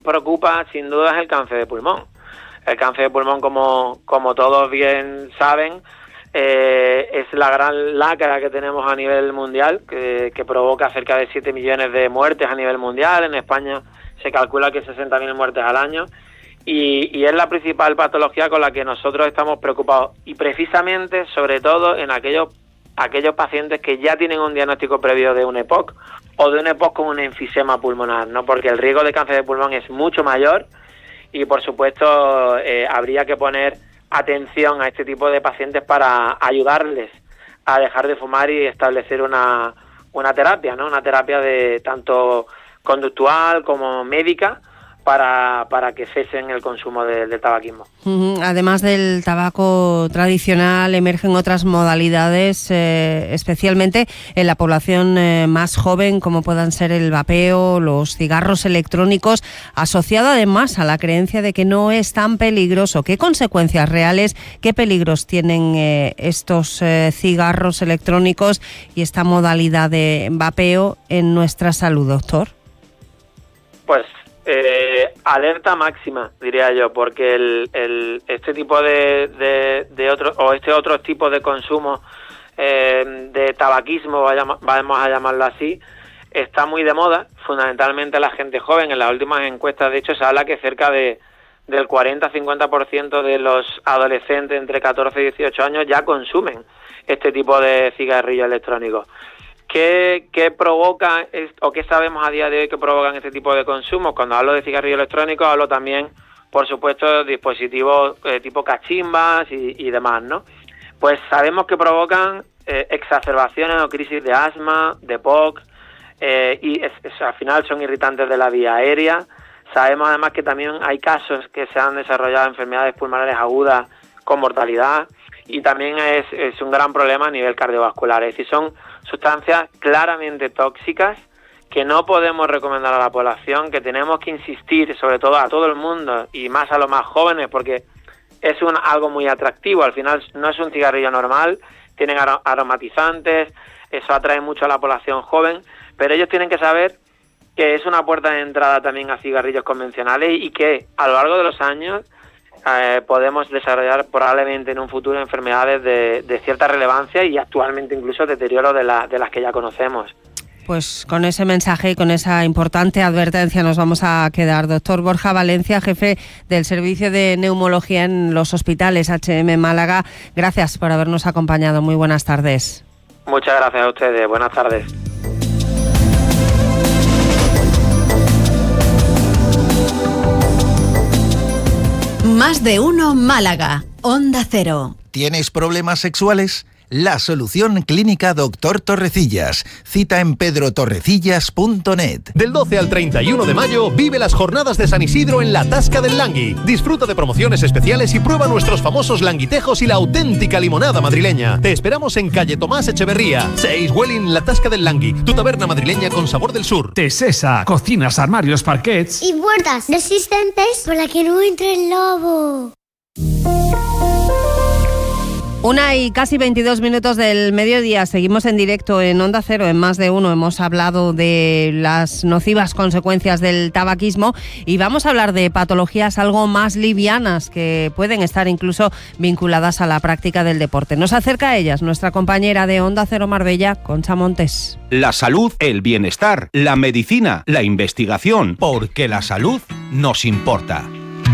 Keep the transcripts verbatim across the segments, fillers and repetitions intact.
preocupa sin duda es el cáncer de pulmón. El cáncer de pulmón, como, como todos bien saben, eh, es la gran lacra que tenemos a nivel mundial, que, que provoca cerca de siete millones de muertes a nivel mundial. En España se calcula que sesenta mil muertes al año, y, y es la principal patología con la que nosotros estamos preocupados, y precisamente, sobre todo, en aquellos aquellos pacientes que ya tienen un diagnóstico previo de un E P O C o de un E P O C con un enfisema pulmonar, ¿no? Porque el riesgo de cáncer de pulmón es mucho mayor y, por supuesto, eh, habría que poner atención a este tipo de pacientes para ayudarles a dejar de fumar y establecer una, una terapia, ¿no? Una terapia de tanto conductual como médica, para, para que cesen el consumo de, del tabaquismo. Uh-huh. Además del tabaco tradicional, emergen otras modalidades, eh, especialmente en la población eh, más joven, como puedan ser el vapeo, los cigarros electrónicos, asociado además a la creencia de que no es tan peligroso. ¿Qué consecuencias reales, qué peligros tienen eh, estos eh, cigarros electrónicos y esta modalidad de vapeo en nuestra salud, doctor? Pues Eh, alerta máxima, diría yo, porque el, el este tipo de, de, de otro o este otro tipo de consumo eh, de tabaquismo, vamos a llamarlo así, está muy de moda, fundamentalmente la gente joven. En las últimas encuestas, de hecho, se habla que cerca de del cuarenta a cincuenta por ciento de los adolescentes entre catorce y dieciocho años ya consumen este tipo de cigarrillos electrónicos. ¿Qué, qué provoca o qué sabemos a día de hoy que provocan este tipo de consumos? Cuando hablo de cigarrillos electrónicos hablo también, por supuesto, de dispositivos eh, tipo cachimbas y, y demás, ¿no? Pues sabemos que provocan eh, exacerbaciones o crisis de asma, de P O C, eh, y es, es, al final son irritantes de la vía aérea. Sabemos además que también hay casos que se han desarrollado enfermedades pulmonares agudas con mortalidad, y también es, es un gran problema a nivel cardiovascular. Es decir, son sustancias claramente tóxicas que no podemos recomendar a la población, que tenemos que insistir, sobre todo a todo el mundo y más a los más jóvenes, porque es un, algo muy atractivo. Al final no es un cigarrillo normal, tienen aromatizantes, eso atrae mucho a la población joven, pero ellos tienen que saber que es una puerta de entrada también a cigarrillos convencionales, y que a lo largo de los años Eh, podemos desarrollar probablemente en un futuro enfermedades de, de cierta relevancia y actualmente incluso deterioro de, la, de las que ya conocemos. Pues con ese mensaje y con esa importante advertencia nos vamos a quedar. Doctor Borja Valencia, jefe del Servicio de Neumología en los Hospitales H M Málaga, gracias por habernos acompañado. Muy buenas tardes. Muchas gracias a ustedes. Buenas tardes. Más de uno Málaga, Onda Cero. ¿Tienes problemas sexuales? La solución clínica Doctor Torrecillas. Cita en pedro torrecillas punto net. Del doce al treinta y uno de mayo vive las jornadas de San Isidro en la Tasca del Langui. Disfruta de promociones especiales y prueba nuestros famosos languitejos y la auténtica limonada madrileña. Te esperamos en calle Tomás Echeverría, seis Welling, la Tasca del Langui, tu taberna madrileña con sabor del sur. Tesesa, cocinas, armarios, parquets y puertas resistentes para que no entre el lobo. Una y casi veintidós minutos del mediodía. Seguimos en directo en Onda Cero, en Más de Uno. Hemos hablado de las nocivas consecuencias del tabaquismo y vamos a hablar de patologías algo más livianas que pueden estar incluso vinculadas a la práctica del deporte. Nos acerca a ellas nuestra compañera de Onda Cero Marbella, Concha Montes. La salud, el bienestar, la medicina, la investigación, porque la salud nos importa.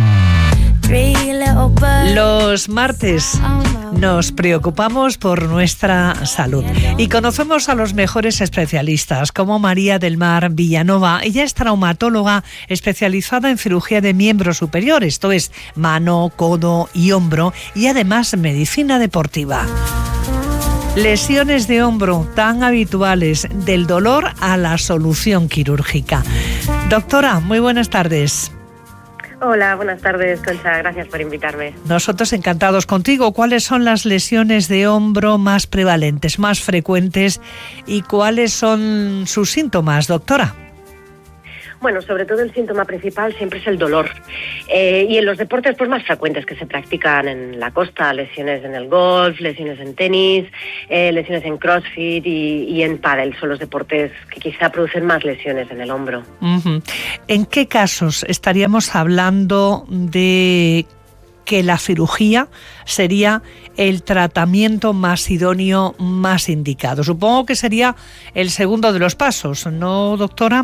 Los martes nos preocupamos por nuestra salud y conocemos a los mejores especialistas, como María del Mar Villanova. Ella es traumatóloga especializada en cirugía de miembro superior, esto es mano, codo y hombro, y además medicina deportiva. Lesiones de hombro tan habituales, del dolor a la solución quirúrgica. Doctora, muy buenas tardes. Hola, buenas tardes, Concha. Gracias por invitarme. Nosotros encantados contigo. ¿Cuáles son las lesiones de hombro más prevalentes, más frecuentes y cuáles son sus síntomas, doctora? Bueno, sobre todo el síntoma principal siempre es el dolor. Eh, y en los deportes pues más frecuentes que se practican en la costa, lesiones en el golf, lesiones en tenis, eh, lesiones en crossfit y, y en pádel, son los deportes que quizá producen más lesiones en el hombro. Uh-huh. ¿En qué casos estaríamos hablando de que la cirugía sería el tratamiento más idóneo, más indicado? Supongo que sería el segundo de los pasos, ¿no, doctora?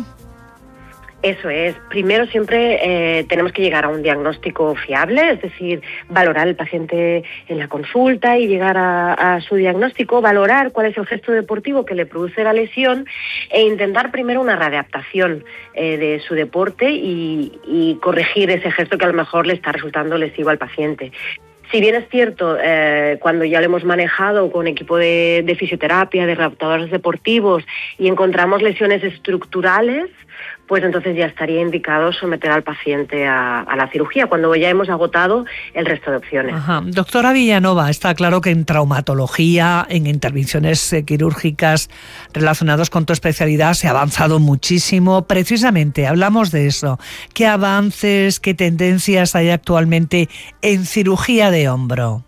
Eso es. Primero siempre eh, tenemos que llegar a un diagnóstico fiable, es decir, valorar al paciente en la consulta y llegar a, a su diagnóstico, valorar cuál es el gesto deportivo que le produce la lesión e intentar primero una readaptación eh, de su deporte y, y corregir ese gesto que a lo mejor le está resultando lesivo al paciente. Si bien es cierto, eh, cuando ya lo hemos manejado con equipo de, de fisioterapia, de readaptadores deportivos y encontramos lesiones estructurales, pues entonces ya estaría indicado someter al paciente a, a la cirugía, cuando ya hemos agotado el resto de opciones. Ajá. Doctora Villanova, está claro que en traumatología, en intervenciones eh, quirúrgicas relacionadas con tu especialidad se ha avanzado muchísimo. Precisamente hablamos de eso. ¿Qué avances, qué tendencias hay actualmente en cirugía de hombro?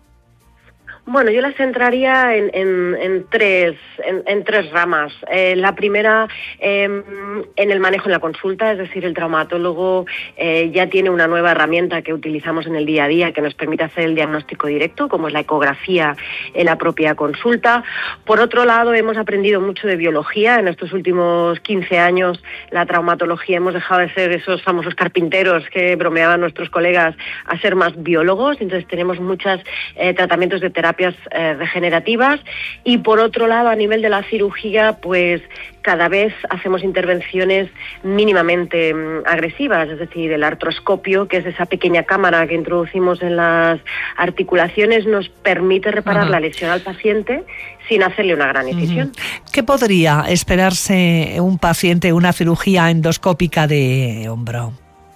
Bueno, yo las centraría en, en, en, tres, en, en tres ramas. Eh, la primera, eh, en el manejo en la consulta, es decir, el traumatólogo eh, ya tiene una nueva herramienta que utilizamos en el día a día que nos permite hacer el diagnóstico directo, como es la ecografía en la propia consulta. Por otro lado, hemos aprendido mucho de biología. En estos últimos quince años, la traumatología hemos dejado de ser esos famosos carpinteros que bromeaban nuestros colegas a ser más biólogos. Entonces tenemos muchos eh, tratamientos de terapia Eh, regenerativas y por otro lado a nivel de la cirugía pues cada vez hacemos intervenciones mínimamente mm, agresivas, es decir, el artroscopio, que es esa pequeña cámara que introducimos en las articulaciones, nos permite reparar Ajá. la lesión al paciente sin hacerle una gran incisión. Uh-huh. ¿Qué podría esperarse un paciente, una cirugía endoscópica de hombro?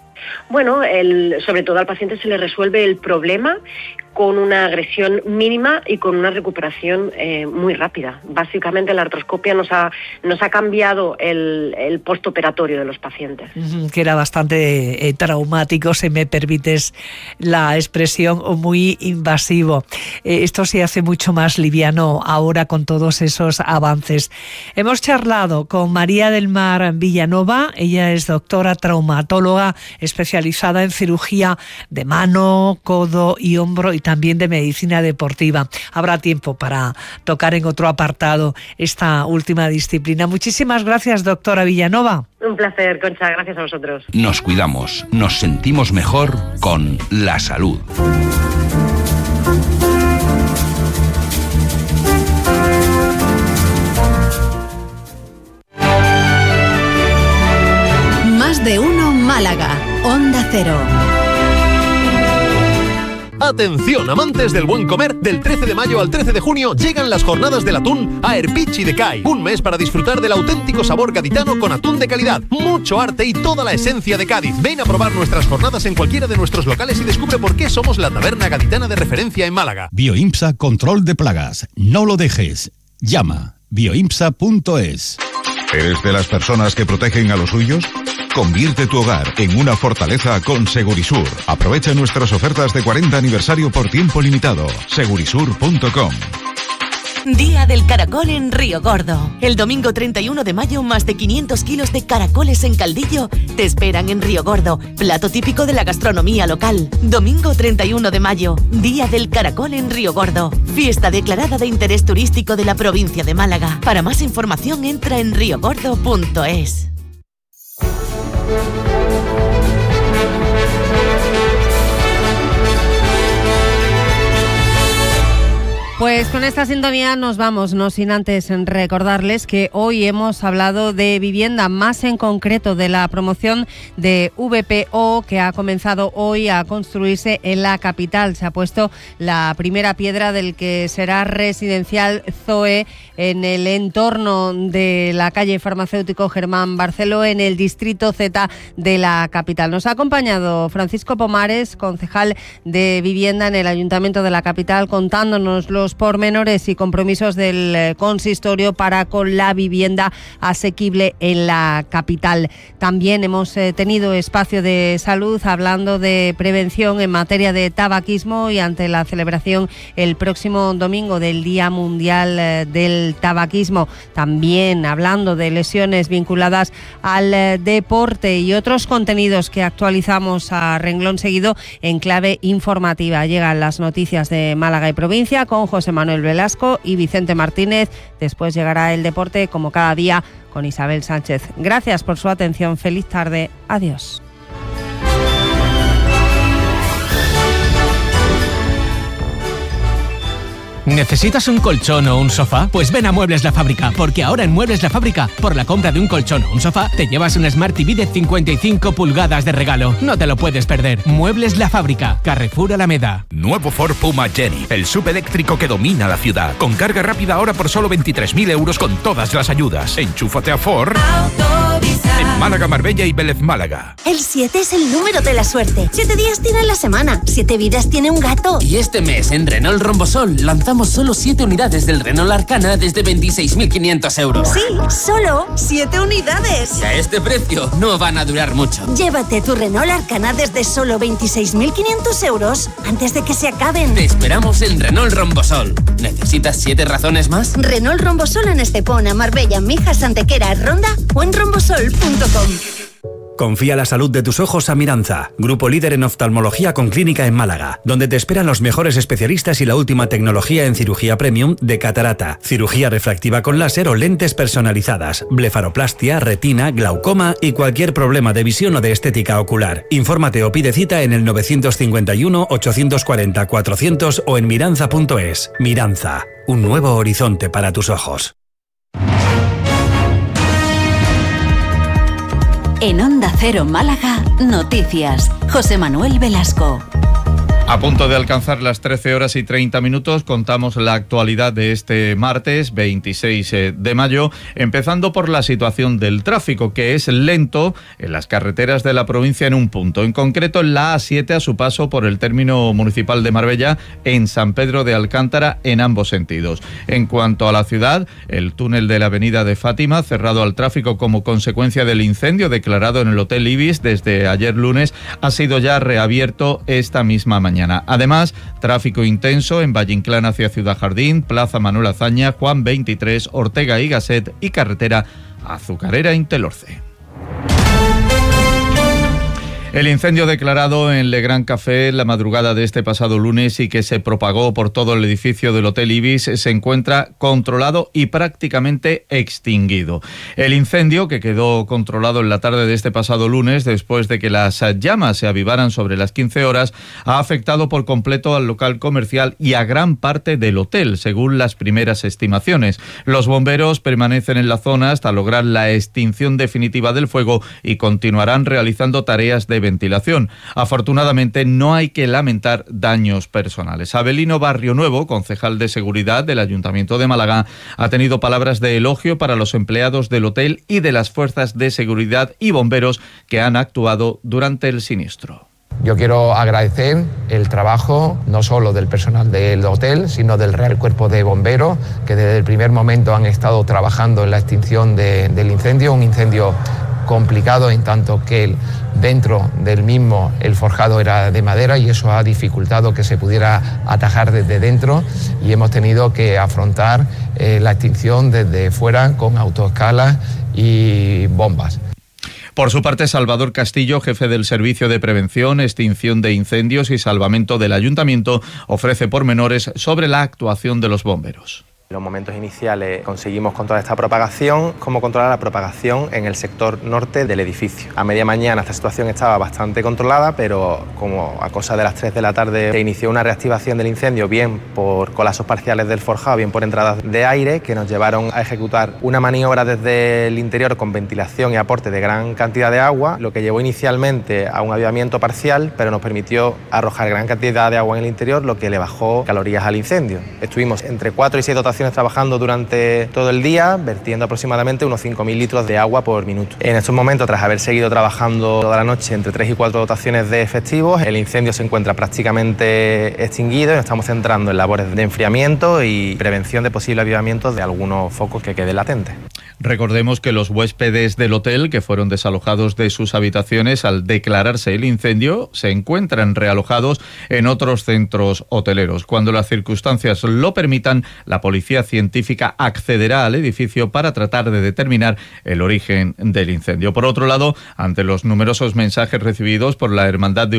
Bueno, el, sobre todo al paciente se le resuelve el problema con una agresión mínima y con una recuperación eh, muy rápida. Básicamente la artroscopia nos ha, nos ha cambiado el, el postoperatorio de los pacientes. Que era bastante eh, traumático, si me permites la expresión, o muy invasivo. Eh, esto se hace mucho más liviano ahora con todos esos avances. Hemos charlado con María del Mar Villanova, ella es doctora traumatóloga especializada en cirugía de mano, codo y hombro y también de medicina deportiva. Habrá tiempo para tocar en otro apartado esta última disciplina. Muchísimas gracias, doctora Villanova. Un placer, Concha, gracias a vosotros. Nos cuidamos, nos sentimos mejor con la salud. Más de uno Málaga, Onda Cero. Atención, amantes del buen comer, del trece de mayo al trece de junio llegan las jornadas del atún a Erpichi de Cai. Un mes para disfrutar del auténtico sabor gaditano con atún de calidad, mucho arte y toda la esencia de Cádiz. Ven a probar nuestras jornadas en cualquiera de nuestros locales y descubre por qué somos la taberna gaditana de referencia en Málaga. Bioimpsa Control de Plagas. No lo dejes. Llama bioimpsa punto es. ¿Eres de las personas que protegen a los suyos? Convierte tu hogar en una fortaleza con Segurisur. Aprovecha nuestras ofertas de cuarenta aniversario por tiempo limitado. segurisur punto com. Día del caracol en Río Gordo. El domingo treinta y uno de mayo, más de quinientos kilos de caracoles en caldillo te esperan en Río Gordo, plato típico de la gastronomía local. Domingo treinta y uno de mayo, Día del caracol en Río Gordo. Fiesta declarada de interés turístico de la provincia de Málaga. Para más información entra en río gordo punto es. Pues con esta sintonía nos vamos, no sin antes recordarles que hoy hemos hablado de vivienda, más en concreto de la promoción de V P O que ha comenzado hoy a construirse en la capital. Se ha puesto la primera piedra del que será residencial Zoe en el entorno de la calle Farmacéutico Germán Barceló, en el distrito Z de la capital. Nos ha acompañado Francisco Pomares, concejal de vivienda en el Ayuntamiento de la capital, contándonos los los pormenores y compromisos del eh, consistorio para con la vivienda asequible en la capital. También hemos eh, tenido espacio de salud hablando de prevención en materia de tabaquismo y ante la celebración el próximo domingo del Día Mundial eh, del Tabaquismo. También hablando de lesiones vinculadas al eh, deporte y otros contenidos que actualizamos a renglón seguido en clave informativa. Llegan las noticias de Málaga y provincia con José Manuel Velasco y Vicente Martínez. Después llegará el deporte como cada día con Isabel Sánchez. Gracias por su atención. Feliz tarde. Adiós. ¿Necesitas un colchón o un sofá? Pues ven a Muebles La Fábrica, porque ahora en Muebles La Fábrica, por la compra de un colchón o un sofá, te llevas un Smart T V de cincuenta y cinco pulgadas de regalo. No te lo puedes perder. Muebles La Fábrica, Carrefour Alameda. Nuevo Ford Puma Jenny, el sub eléctrico que domina la ciudad. Con carga rápida ahora por solo veintitrés mil euros con todas las ayudas. Enchúfate a Ford. En Málaga, Marbella y Vélez Málaga. El siete es el número de la suerte. Siete días tiene la semana. Siete vidas tiene un gato. Y este mes en Renault Rombosol lanzamos solo siete unidades del Renault Arcana desde veintiséis mil quinientos euros. Sí, solo siete unidades. Y a este precio no van a durar mucho. Llévate tu Renault Arcana desde solo veintiséis mil quinientos euros antes de que se acaben. Te esperamos en Renault Rombosol. ¿Necesitas siete razones más? Renault Rombosol en Estepona, Marbella, Mijas, Antequera, Ronda o en rombosol punto com. Confía la salud de tus ojos a Miranza, grupo líder en oftalmología con clínica en Málaga, donde te esperan los mejores especialistas y la última tecnología en cirugía premium de catarata, cirugía refractiva con láser o lentes personalizadas, blefaroplastia, retina, glaucoma y cualquier problema de visión o de estética ocular. Infórmate o pide cita en el nueve cinco uno, ocho cuatro cero, cuatrocientos o en miranza punto es. Miranza, un nuevo horizonte para tus ojos. En Onda Cero Málaga, noticias. José Manuel Velasco. A punto de alcanzar las trece horas y treinta minutos, contamos la actualidad de este martes veintiséis de mayo, empezando por la situación del tráfico, que es lento en las carreteras de la provincia en un punto, en concreto en la A siete a su paso por el término municipal de Marbella, en San Pedro de Alcántara, en ambos sentidos. En cuanto a la ciudad, el túnel de la avenida de Fátima, cerrado al tráfico como consecuencia del incendio declarado en el Hotel Ibis desde ayer lunes, ha sido ya reabierto esta misma mañana. Además, tráfico intenso en Valle Inclán hacia Ciudad Jardín, Plaza Manuel Azaña, Juan veintitrés, Ortega y Gasset y carretera Azucarera Intelorce. El incendio declarado en Le Grand Café la madrugada de este pasado lunes y que se propagó por todo el edificio del Hotel Ibis se encuentra controlado y prácticamente extinguido. El incendio, que quedó controlado en la tarde de este pasado lunes después de que las llamas se avivaran sobre las quince horas, ha afectado por completo al local comercial y a gran parte del hotel, según las primeras estimaciones. Los bomberos permanecen en la zona hasta lograr la extinción definitiva del fuego y continuarán realizando tareas de ventilación. Afortunadamente no hay que lamentar daños personales. Abelino Barrio Nuevo, concejal de seguridad del Ayuntamiento de Málaga, ha tenido palabras de elogio para los empleados del hotel y de las fuerzas de seguridad y bomberos que han actuado durante el siniestro. Yo quiero agradecer el trabajo no solo del personal del hotel, sino del Real Cuerpo de Bomberos, que desde el primer momento han estado trabajando en la extinción de, del incendio, un incendio complicado en tanto que el, dentro del mismo el forjado era de madera y eso ha dificultado que se pudiera atajar desde dentro y hemos tenido que afrontar eh, la extinción desde fuera con autoescalas y bombas. Por su parte, Salvador Castillo, jefe del Servicio de Prevención, Extinción de Incendios y Salvamento del Ayuntamiento, ofrece pormenores sobre la actuación de los bomberos. En los momentos iniciales conseguimos controlar esta propagación, cómo controlar la propagación en el sector norte del edificio. A media mañana esta situación estaba bastante controlada, pero como a cosa de las tres de la tarde se inició una reactivación del incendio, bien por colapsos parciales del forjado, bien por entradas de aire, que nos llevaron a ejecutar una maniobra desde el interior con ventilación y aporte de gran cantidad de agua, lo que llevó inicialmente a un avivamiento parcial, pero nos permitió arrojar gran cantidad de agua en el interior, lo que le bajó calorías al incendio. Estuvimos entre cuatro y seis dotaciones instalaciones trabajando durante todo el día, vertiendo aproximadamente unos cinco mil litros de agua por minuto. En estos momentos, tras haber seguido trabajando toda la noche entre tres y cuatro dotaciones de efectivos, el incendio se encuentra prácticamente extinguido y nos estamos centrando en labores de enfriamiento y prevención de posibles avivamientos de algunos focos que queden latentes. Recordemos que los huéspedes del hotel que fueron desalojados de sus habitaciones al declararse el incendio se encuentran realojados en otros centros hoteleros. Cuando las circunstancias lo permitan, la policía científica accederá al edificio para tratar de determinar el origen del incendio. Por otro lado, ante los numerosos mensajes recibidos por la Hermandad de